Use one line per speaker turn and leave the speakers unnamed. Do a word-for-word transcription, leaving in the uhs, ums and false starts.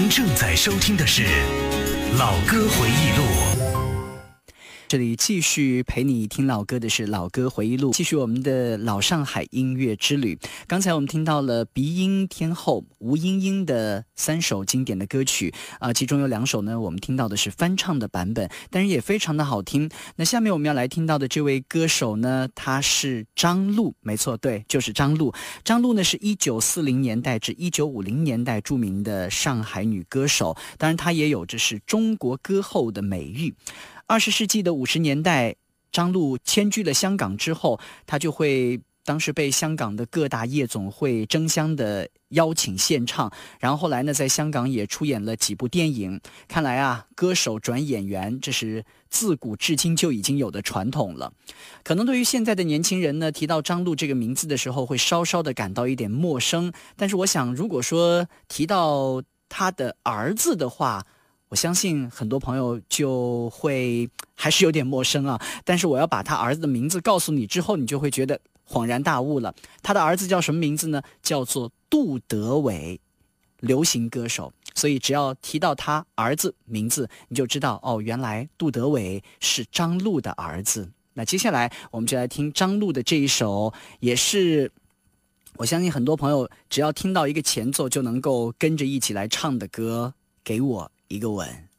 您正在收听的是《老歌回忆录》。
这里继续陪你听老歌的是老歌回忆录，继续我们的老上海音乐之旅。刚才我们听到了鼻音天后吴英英的三首经典的歌曲啊、呃，其中有两首呢，我们听到的是翻唱的版本，但是也非常的好听。那下面我们要来听到的这位歌手呢，他是张露，没错，对，就是张露。张露呢是一九四零年代至一九五零年代著名的上海女歌手，当然她也有着是中国歌后的美誉。二十世纪的五十年代，张露迁居了香港之后，她就会当时被香港的各大夜总会争相的邀请献唱，然后后来呢，在香港也出演了几部电影。看来啊，歌手转演员，这是自古至今就已经有的传统了。可能对于现在的年轻人呢，提到张露这个名字的时候，会稍稍的感到一点陌生。但是我想，如果说提到他的儿子的话，我相信很多朋友就会还是有点陌生啊，但是我要把他儿子的名字告诉你之后，你就会觉得恍然大悟了。他的儿子叫什么名字呢？叫做杜德伟，流行歌手。所以只要提到他儿子名字，你就知道哦，原来杜德伟是张露的儿子。那接下来我们就来听张露的这一首，也是我相信很多朋友只要听到一个前奏就能够跟着一起来唱的歌，给我一个吻。